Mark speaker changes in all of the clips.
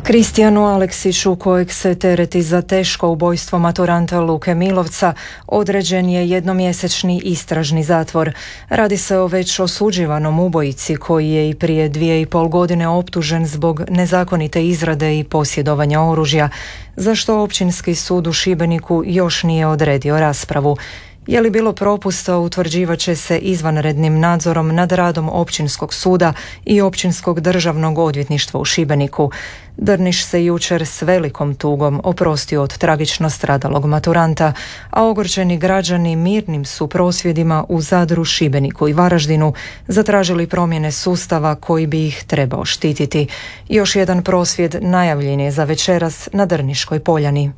Speaker 1: Kristijanu Aleksiću, kojeg se tereti za teško ubojstvo maturanta Luke Milovca, određen je jednomjesečni istražni zatvor. Radi se o već osuđivanom ubojici koji je i prije 2,5 godine optužen zbog nezakonite izrade i posjedovanja oružja, za što Općinski sud u Šibeniku još nije odredio raspravu. Je li bilo propusta, utvrđivat će se izvanrednim nadzorom nad radom Općinskog suda i Općinskog državnog odvjetništva u Šibeniku. Drniš se jučer s velikom tugom oprostio od tragično stradalog maturanta, a ogorčeni građani mirnim su prosvjedima u Zadru, Šibeniku i Varaždinu zatražili promjene sustava koji bi ih trebao štititi. Još jedan prosvjed najavljen je za večeras na Drniškoj poljani.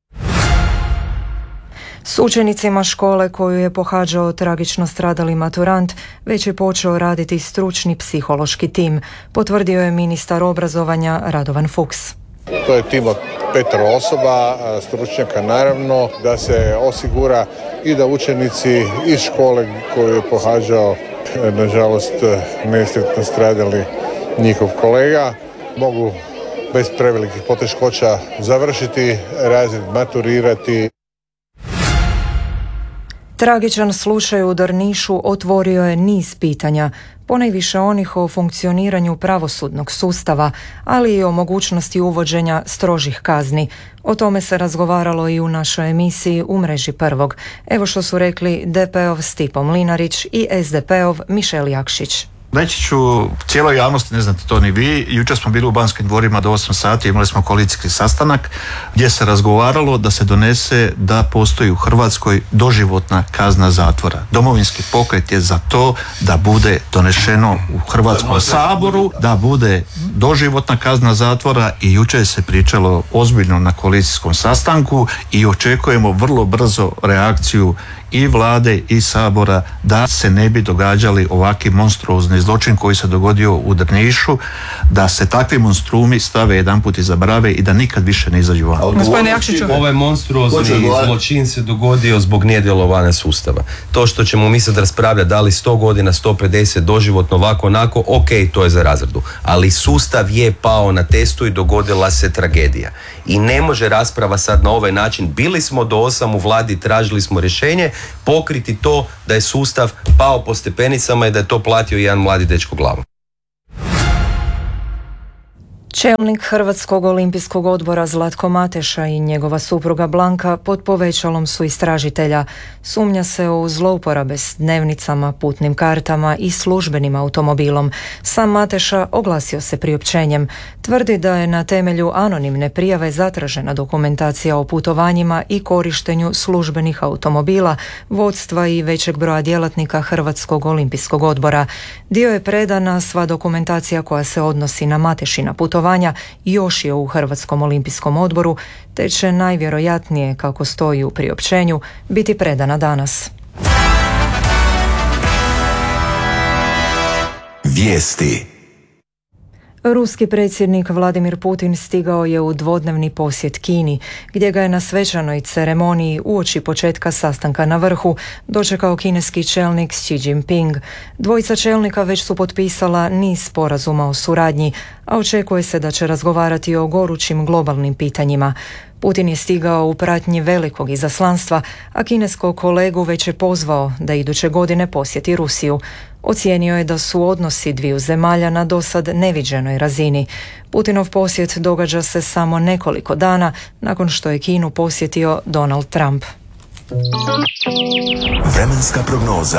Speaker 1: S učenicima škole koju je pohađao tragično stradali maturant već je počeo raditi stručni psihološki tim, potvrdio je ministar obrazovanja Radovan Fuchs.
Speaker 2: To je tim od 5 osoba, stručnjaka naravno, da se osigura i da učenici iz škole koju je pohađao, nažalost nesretno stradali njihov kolega, mogu bez prevelikih poteškoća završiti razred, maturirati.
Speaker 1: Tragičan slučaj u Drnišu otvorio je niz pitanja, ponajviše onih o funkcioniranju pravosudnog sustava, ali i o mogućnosti uvođenja strožih kazni. O tome se razgovaralo i u našoj emisiji U mreži prvog. Evo što su rekli DP-ov Stipo Mlinarić i SDP-ov Mišel Jakšić.
Speaker 3: Reći ću cijeloj javnosti, ne znate to ni vi, jučer smo bili u Banskim dvorima do 8 sati, imali smo koalicijski sastanak gdje se razgovaralo da se donese da postoji u Hrvatskoj doživotna kazna zatvora. Domovinski pokret je za to da bude donešeno u Hrvatskom saboru, da bude doživotna kazna zatvora i jučer se pričalo ozbiljno na koalicijskom sastanku i očekujemo vrlo brzo reakciju i vlade i sabora da se ne bi događali ovakvi monstruozni zločin koji se dogodio u Drnišu, da se takvi monstrumi stave jedanput iza brave i da nikad više ne izađu van.
Speaker 4: Ovaj monstruozni zločin se dogodio zbog nedjelovanja sustava. To što ćemo mi sad raspravljati da li 100 godina, 150, doživotno, ovako, onako, ok, to je za razradu. Ali sustav je pao na testu i dogodila se tragedija. I ne može rasprava sad na ovaj način, bili smo do 8 u vladi, tražili smo rješenje, pokriti to da je sustav pao po stepenicama i da je to platio jedan mladi dečko glavom.
Speaker 1: Čelnik Hrvatskog olimpijskog odbora Zlatko Mateša i njegova supruga Blanka pod povećalom su istražitelja. Sumnja se o zlouporabe s dnevnicama, putnim kartama i službenim automobilom. Sam Mateša oglasio se priopćenjem. Tvrdi da je na temelju anonimne prijave zatražena dokumentacija o putovanjima i korištenju službenih automobila, vodstva i većeg broja djelatnika Hrvatskog olimpijskog odbora. Dio je predana, sva dokumentacija koja se odnosi na Matešina putovanja još je u Hrvatskom olimpijskom odboru, te će najvjerojatnije, kako stoji u priopćenju, biti predana danas.
Speaker 5: Vijesti.
Speaker 1: Ruski predsjednik Vladimir Putin stigao je u dvodnevni posjet Kini, gdje ga je na svečanoj ceremoniji uoči početka sastanka na vrhu dočekao kineski čelnik Xi Jinping. Dvojica čelnika već su potpisala niz sporazuma o suradnji, a očekuje se da će razgovarati o gorućim globalnim pitanjima. Putin je stigao u pratnji velikog izaslanstva, a kineskog kolegu već je pozvao da iduće godine posjeti Rusiju. Ocijenio je da su odnosi dviju zemalja na dosad neviđenoj razini. Putinov posjet događa se samo nekoliko dana nakon što je Kinu posjetio Donald Trump.
Speaker 5: Vremenska prognoza.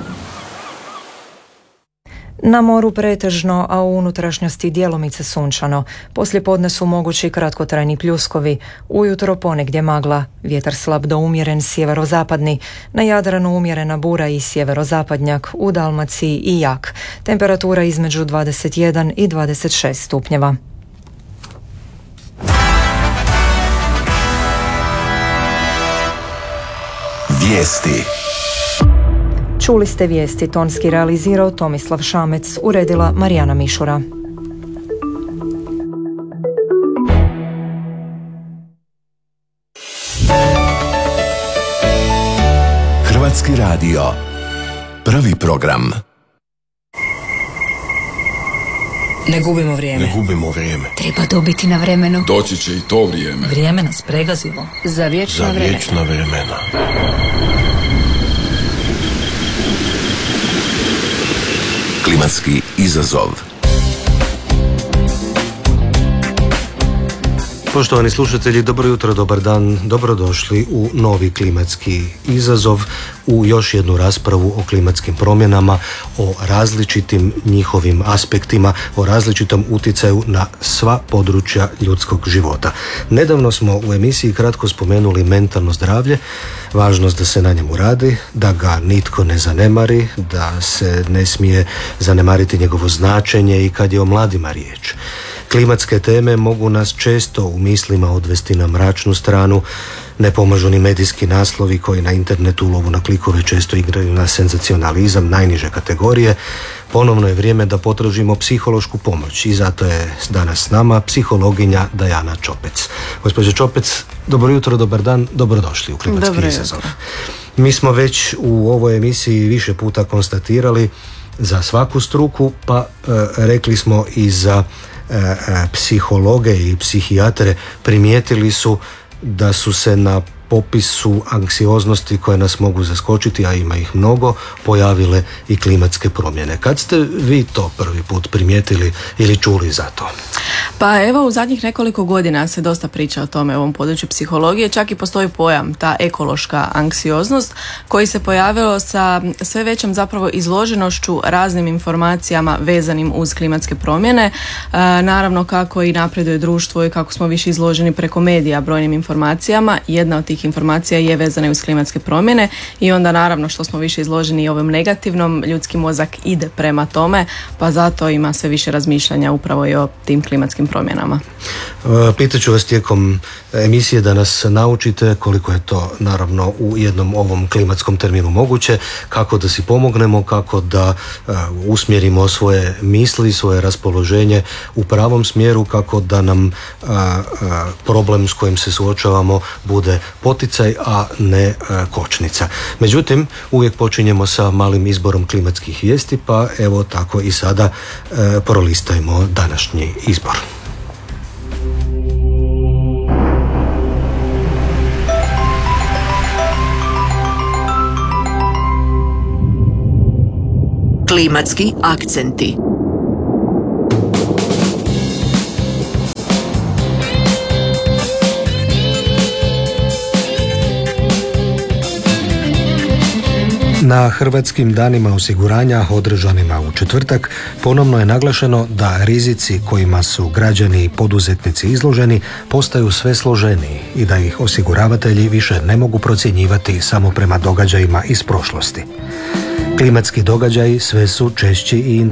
Speaker 1: Na moru pretežno, a u unutrašnjosti djelomice sunčano. Poslijepodne su mogući kratkotrajni pljuskovi. Ujutro ponegdje magla, vjetar slab do umjeren sjeverozapadni. Na Jadranu umjerena bura i sjeverozapadnjak, u Dalmaciji i jak. Temperatura između 21 i 26 stupnjeva.
Speaker 5: Vijesti.
Speaker 1: Čuli ste vijesti, tonski realizirao Tomislav Šamec, uredila Marijana Mišura.
Speaker 5: Hrvatski radio. Prvi program.
Speaker 6: Ne gubimo vrijeme.
Speaker 5: Ne gubimo vrijeme.
Speaker 7: Treba dobiti na vremenu.
Speaker 8: Doći će i to vrijeme.
Speaker 6: Vrijeme nas pregazilo.
Speaker 7: Za vječna vremena.
Speaker 5: Vječna vremena. Klimatski izazov.
Speaker 9: Poštovani slušatelji, dobro jutro, dobar dan, dobrodošli u novi klimatski izazov, u još jednu raspravu o klimatskim promjenama, o različitim njihovim aspektima, o različitom utjecaju na sva područja ljudskog života. Nedavno smo u emisiji kratko spomenuli mentalno zdravlje, važnost da se na njemu radi, da ga nitko ne zanemari, da se ne smije zanemariti njegovo značenje i kad je o mladima riječ. Klimatske teme mogu nas često u mislima odvesti na mračnu stranu, ne pomažu ni medijski naslovi koji na internetu u lovu na klikove često igraju na senzacionalizam najniže kategorije. Ponovno je vrijeme da potražimo psihološku pomoć i zato je danas s nama psihologinja Dajana Čopec. Gospođo Čopec, dobro jutro, dobar dan, dobrodošli u Klimatski izazov. Mi smo već u ovoj emisiji više puta konstatirali za svaku struku, pa rekli smo i za psihologe i psihijatre, primijetili su da su se na popisu anksioznosti koje nas mogu zaskočiti, a ima ih mnogo, pojavile i klimatske promjene. Kad ste vi to prvi put primijetili ili čuli za to?
Speaker 10: Pa evo, u zadnjih nekoliko godina se dosta priča o tome u ovom području psihologije, čak i postoji pojam, ta ekološka anksioznost, koji se pojavilo sa sve većom zapravo izloženošću raznim informacijama vezanim uz klimatske promjene. Naravno, kako i napreduje društvo i kako smo više izloženi preko medija brojnim informacijama, jedna od tih informacija je vezana uz klimatske promjene i onda naravno što smo više izloženi i ovom negativnom, ljudski mozak ide prema tome, pa zato ima sve više razmišljanja upravo i o tim klimatskim promjenama.
Speaker 9: Pitaću vas tijekom emisije da nas naučite koliko je to naravno u jednom ovom klimatskom terminu moguće, kako da si pomognemo, kako da usmjerimo svoje misli, svoje raspoloženje u pravom smjeru, kako da nam problem s kojim se suočavamo bude poticaj, a ne kočnica. Međutim, uvijek počinjemo sa malim izborom klimatskih vijesti, pa evo tako i sada prolistajmo današnji izbor.
Speaker 11: Klimatski akcenti.
Speaker 9: Na Hrvatskim danima osiguranja održanima u četvrtak ponovno je naglašeno da rizici kojima su građani i poduzetnici izloženi postaju sve složeniji i da ih osiguravatelji više ne mogu procjenjivati samo prema događajima iz prošlosti. Klimatski događaji sve su češći i